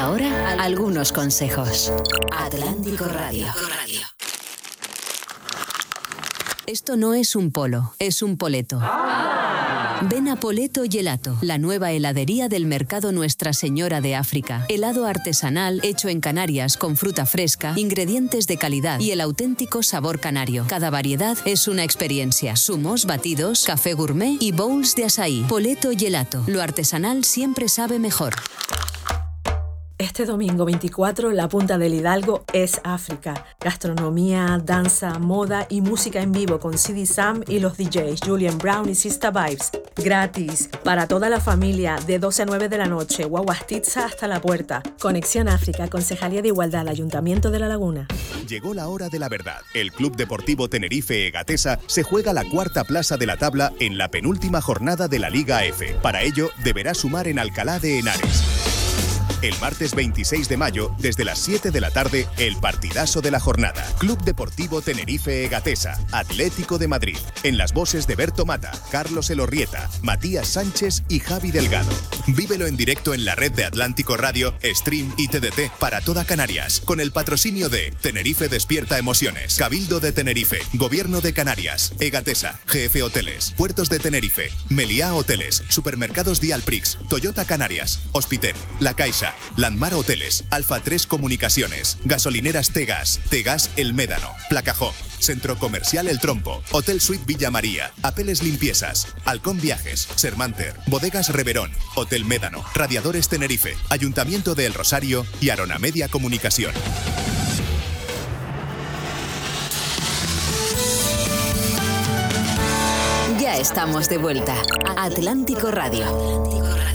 ahora, algunos consejos. Atlántico Radio. Esto no es un polo, es un poleto. Ven a Poleto Gelato, la nueva heladería del mercado Nuestra Señora de África. Helado artesanal hecho en Canarias con fruta fresca, ingredientes de calidad y el auténtico sabor canario. Cada variedad es una experiencia. Zumos, batidos, café gourmet y bowls de açaí. Poleto Gelato. Lo artesanal siempre sabe mejor. Este domingo 24, la Punta del Hidalgo es África. Gastronomía, danza, moda y música en vivo con CD Sam y los DJs Julian Brown y Sista Vibes. Gratis, para toda la familia, de 12 a 9 de la noche, Guaguastitza hasta la puerta. Conexión África, Concejalía de Igualdad, Ayuntamiento de La Laguna. Llegó la hora de la verdad. El Club Deportivo Tenerife Egatesa se juega la cuarta plaza de la tabla en la penúltima jornada de la Liga F. Para ello, deberá sumar en Alcalá de Henares. El martes 26 de mayo, desde las 7 de la tarde, el partidazo de la jornada. Club Deportivo Tenerife Egatesa, Atlético de Madrid. En las voces de Berto Mata, Carlos Elorrieta, Matías Sánchez y Javi Delgado. Vívelo en directo en la red de Atlántico Radio, Stream y TDT para toda Canarias. Con el patrocinio de Tenerife Despierta Emociones, Cabildo de Tenerife, Gobierno de Canarias, Egatesa, GF Hoteles, Puertos de Tenerife, Meliá Hoteles, Supermercados Dialprix, Toyota Canarias, Hospiter, La Caixa, Landmar Hoteles, Alfa 3 Comunicaciones, Gasolineras Tegas, Tegas El Médano, Placajó, Centro Comercial El Trompo, Hotel Suite Villa María, Apeles Limpiezas, Halcón Viajes, Sermanter, Bodegas Reverón, Hotel Médano, Radiadores Tenerife, Ayuntamiento de El Rosario y Arona Media Comunicación. Ya estamos de vuelta. Atlántico Radio.